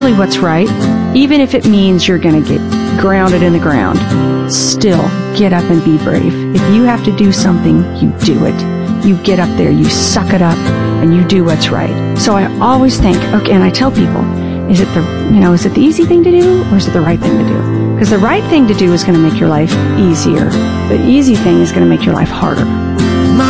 really what's right, even if it means you're going to get grounded in the ground, still get up and be brave. If you have to do something, you do it. You get up there, you suck it up, and you do what's right. So I always think, okay, and I tell people, is it the easy thing to do, or is it the right thing to do? Because the right thing to do is going to make your life easier. The easy thing is going to make your life harder.